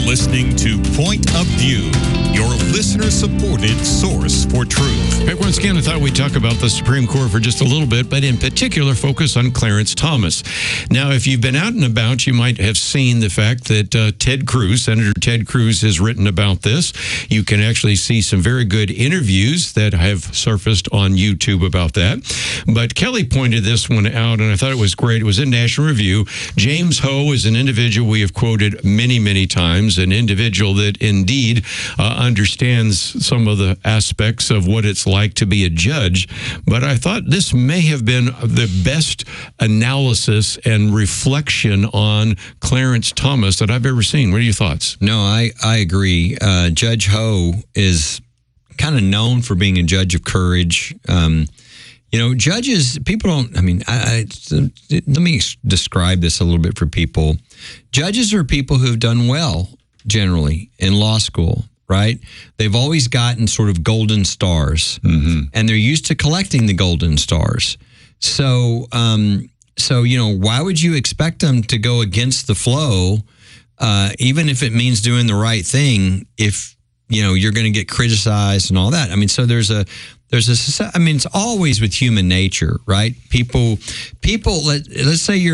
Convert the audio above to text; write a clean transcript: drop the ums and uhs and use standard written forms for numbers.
listening to Point of View, your listener-supported source for truth. Back once again, I thought we'd talk about the Supreme Court for just a little bit, but in particular, focus on Clarence Thomas. Now, if you've been out and about, you might have seen the fact that Senator Ted Cruz has written about this. You can actually see some very good interviews that have surfaced on YouTube about that. But Kelly pointed this one out, and I thought it was great. It was in National Review. James Ho is an individual we have quoted many, many times, an individual that indeed understands some of the aspects of what it's like to be a judge. But I thought this may have been the best analysis and reflection on Clarence Thomas that I've ever seen. What are your thoughts? No, I agree. Judge Ho is kind of known for being a judge of courage. Judges, people don't, let me describe this a little bit for people. Judges are people who have done well, generally, in law school, right? They've always gotten sort of golden stars, and they're used to collecting the golden stars. So, why would you expect them to go against the flow, even if it means doing the right thing, if, you're going to get criticized and all that? It's always with human nature, right? People, let's say you're